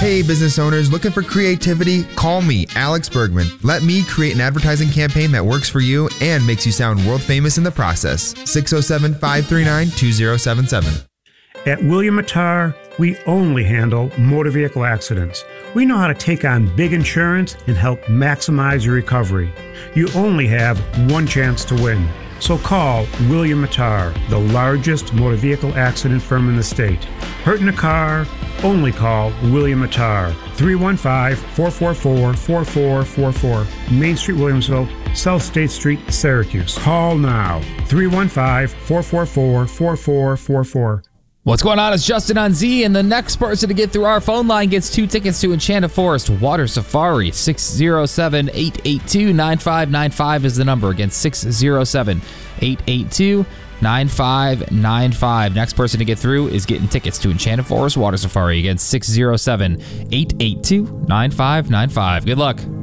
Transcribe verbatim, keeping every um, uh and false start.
Hey, business owners looking for creativity? Call me, Alex Bergman. Let me create an advertising campaign that works for you and makes you sound world famous in the process. six oh seven, five three nine, two oh seven seven. At William Mattar, we only handle motor vehicle accidents. We know how to take on big insurance and help maximize your recovery. You only have one chance to win. So call William Mattar, the largest motor vehicle accident firm in the state. Hurt in a car? Only call William Mattar. three one five, four four four, four four four four. Main Street, Williamsville, South State Street, Syracuse. Call now. three one five, four four four, four four four four. What's going on? It's Justin on Z, and the next person to get through our phone line gets two tickets to Enchanted Forest Water Safari. six oh seven, eight eight two, nine five nine five is the number. Again, six oh seven, eight eight two, nine five nine five. Next person to get through is getting tickets to Enchanted Forest Water Safari. Again, six oh seven, eight eight two, nine five nine five. Good luck.